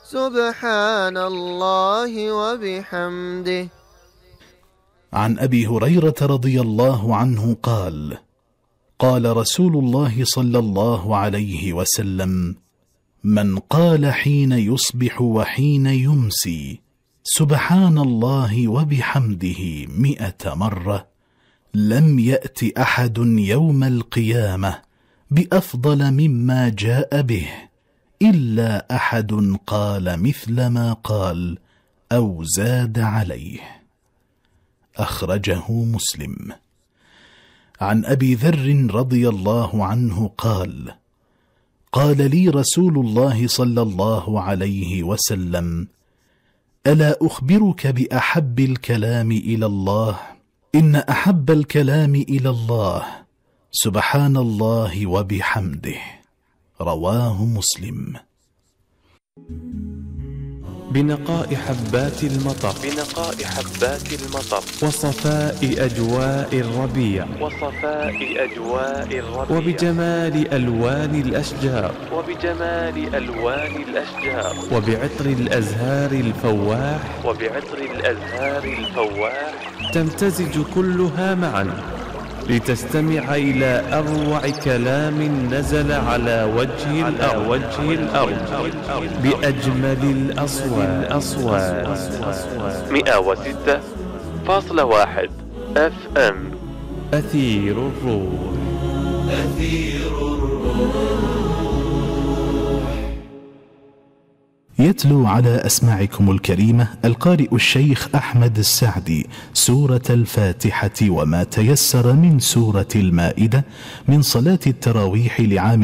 سبحان الله وبحمده. عن أبي هريرة رضي الله عنه قال: قال رسول الله صلى الله عليه وسلم: من قال حين يصبح وحين يمسي سبحان الله وبحمده 100 مرة لم يأت أحد يوم القيامة بأفضل مما جاء به إلا أحد قال مثل ما قال أو زاد عليه. أخرجه مسلم. عن أبي ذر رضي الله عنه قال: قال لي رسول الله صلى الله عليه وسلم: ألا أخبرك بأحب الكلام إلى الله؟ إن أحب الكلام إلى الله سبحان الله وبحمده. رواه مسلم. بنقاء حبات المطر، وصفاء أجواء الربيع، وبجمال ألوان الأشجار، وبعطر الأزهار الفواح، تمتزج كلها معا لتستمع إلى أروع كلام نزل على وجه الأرض بأجمل الأصوات. 106.1 FM أثير الروح. يتلو على أسماعكم الكريمة القارئ الشيخ أحمد السعدي سورة الفاتحة وما تيسر من سورة المائدة من صلاة التراويح لعام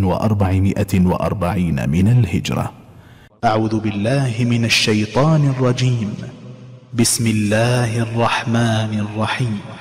1440 من الهجرة. أعوذ بالله من الشيطان الرجيم. بسم الله الرحمن الرحيم.